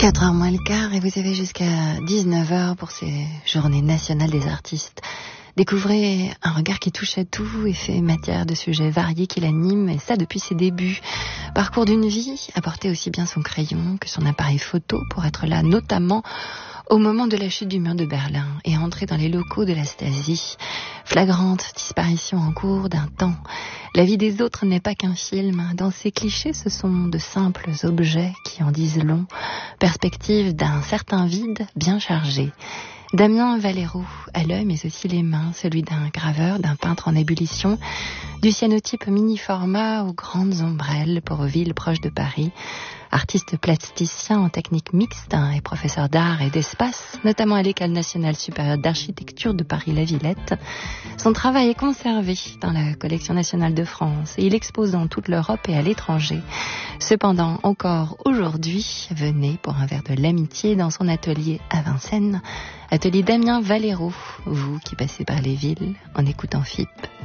4h moins le quart et vous avez jusqu'à 19h pour ces journées nationales des artistes. Découvrez un regard qui touche à tout et fait matière de sujets variés qui l'animent, et ça depuis ses débuts. Parcours d'une vie, apporter aussi bien son crayon que son appareil photo pour être là notamment au moment de la chute du mur de Berlin et entrer dans les locaux de la Stasi. Flagrante disparition en cours d'un temps. La vie des autres n'est pas qu'un film. Dans ces clichés, ce sont de simples objets qui en disent long. Perspective d'un certain vide bien chargé. Damien Valero à l'œil mais aussi les mains, celui d'un graveur, d'un peintre en ébullition, du cyanotype mini-format aux grandes ombrelles pour villes proches de Paris. Artiste plasticien en technique mixte et professeur d'art et d'espace, notamment à l'École nationale supérieure d'architecture de Paris-La Villette. Son travail est conservé dans la collection nationale de France et il expose dans toute l'Europe et à l'étranger. Cependant, encore aujourd'hui, venez pour un verre de l'amitié dans son atelier à Vincennes. Atelier Damien Valero, vous qui passez par les villes en écoutant FIP.